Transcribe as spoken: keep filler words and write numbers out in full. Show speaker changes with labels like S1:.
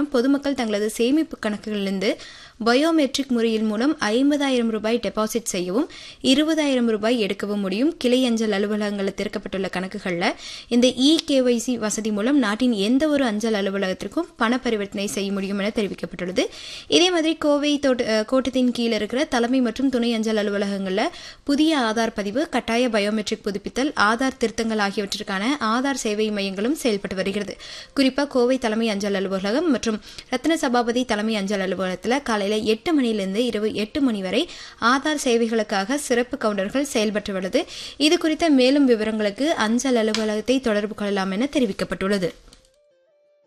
S1: மூலம் பொதுமக்கள் தங்களது சேமிப்பு கணக்குகளிலிருந்து பயோமெட்ரிக் முறையில் மூலம் ஐம்பதாயிரம் ரூபாய் டெபாசிட் செய்யவும் இருபதாயிரம் ரூபாய் எடுக்கவும் முடியும். கிளை அஞ்சல் அலுவலகங்களில் திறக்கப்பட்டுள்ள கணக்குகளில் இந்த இ கேஒய்சி வசதி மூலம் நாட்டின் எந்த ஒரு அஞ்சல் அலுவலகத்திற்கும் பண பரிவர்த்தனை செய்ய முடியும் என தெரிவிக்கப்பட்டுள்ளது. இதே மாதிரி கோவை கோட்டத்தின் கீழ் இருக்கிற தலைமை மற்றும் துணை அஞ்சல் அலுவலகங்களில் புதிய ஆதார் பதிவு, கட்டாய பயோமெட்ரிக் புதுப்பித்தல், ஆதார் திருத்தங்கள் ஆகியவற்றிற்கான ஆதார் சேவை மையங்களும் செயல்பட்டு வருகிறது. குறிப்பாக கோவை தலைமை அஞ்சல் அலுவலகம் மற்றும் ரத்ன சபாபதி தலைமை அஞ்சல் அலுவலகத்தில் காலை எட்டு மணியிலிருந்து இரவு எட்டு மணி வரை ஆதார் சேவைகளுக்காக சிறப்பு கவுண்டர்கள் செயல்பட்டு உள்ளது. இது குறித்த மேலும் விவரங்களுக்கு அஞ்சல் அலுவலகத்தை தொடர்பு கொள்ளலாம் என தெரிவிக்கப்பட்டுள்ளது.